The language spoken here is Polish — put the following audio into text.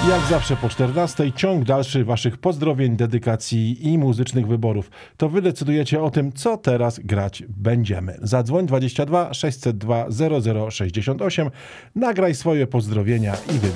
Jak zawsze po 14 ciąg dalszy waszych pozdrowień, dedykacji i muzycznych wyborów. To wy decydujecie o tym, co teraz grać będziemy. Zadzwoń 22 602 0068, nagraj swoje pozdrowienia i wybierz.